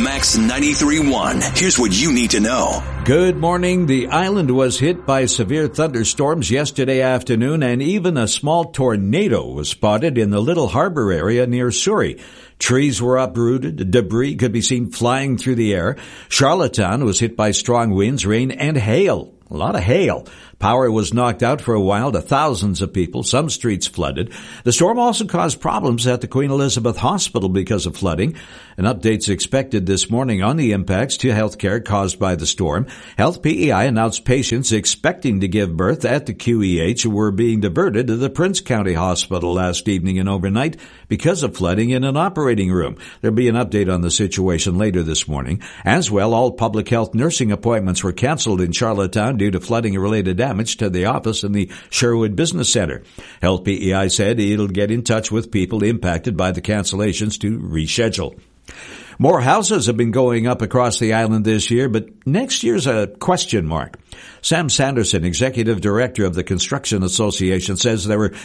Max 93.1. Here's what you need to know. Good morning. The island was hit by severe thunderstorms yesterday afternoon, and even a small tornado was spotted in the Little Harbor area near Surrey. Trees were uprooted. Debris could be seen flying through the air. Charlottetown was hit by strong winds, rain, and hail. A lot of hail. Power was knocked out for a while to thousands of people. Some streets flooded. The storm also caused problems at the Queen Elizabeth Hospital because of flooding. An update's expected this morning on the impacts to healthcare caused by the storm. Health PEI announced patients expecting to give birth at the QEH were being diverted to the Prince County Hospital last evening and overnight because of flooding in an operating room. There'll be an update on the situation later this morning. As well, all public health nursing appointments were canceled in Charlottetown due to flooding-related damage to the office in the Sherwood Business Center. Health PEI said it'll get in touch with people impacted by the cancellations to reschedule. More houses have been going up across the island this year, but next year's a question mark. Sam Sanderson, executive director of the Construction Association, says there were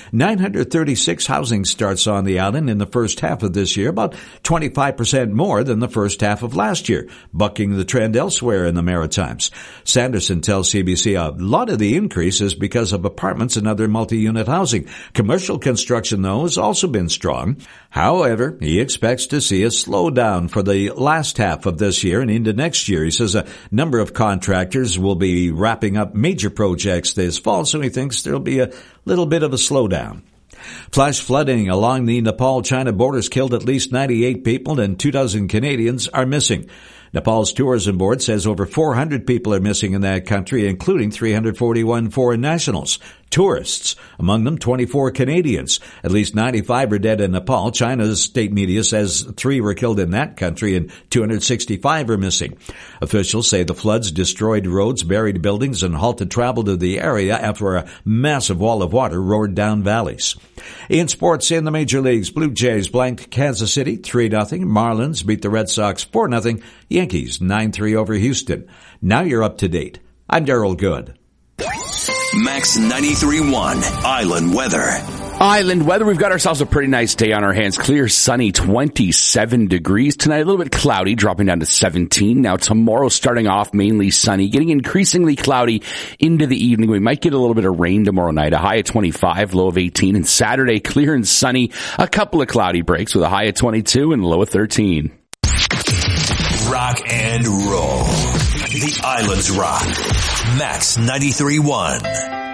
936 housing starts on the island in the first half of this year, about 25% more than the first half of last year, bucking the trend elsewhere in the Maritimes. Sanderson tells CBC a lot of the increase is because of apartments and other multi-unit housing. Commercial construction, though, has also been strong. However, he expects to see a slowdown for the last half of this year and into next year. He says a number of contractors will be wrapping up major projects this fall, so he thinks there'll be a little bit of a slowdown. Flash flooding along the Nepal-China borders killed at least 98 people and 24 Canadians are missing. Nepal's tourism board says over 400 people are missing in that country, including 341 foreign nationals. Tourists, among them 24 Canadians. At least 95 are dead in Nepal. China's state media says 3 were killed in that country and 265 are missing. Officials say the floods destroyed roads, buried buildings, and halted travel to the area after a massive wall of water roared down valleys. In sports in the major leagues, Blue Jays blanked Kansas City 3-0. Marlins beat the Red Sox 4-0. Yankees 9-3 over Houston. Now you're up to date. I'm Darryl Good. Max 93.1 Island Weather. Island weather, we've got ourselves a pretty nice day on our hands. Clear, sunny, 27 degrees. Tonight, a little bit cloudy, dropping down to 17. Now, tomorrow, starting off mainly sunny, getting increasingly cloudy into the evening. We might get a little bit of rain tomorrow night, a high of 25, low of 18. And Saturday, clear and sunny, a couple of cloudy breaks with a high of 22 and low of 13. Rock and roll. The Islands rock. Max 93.1.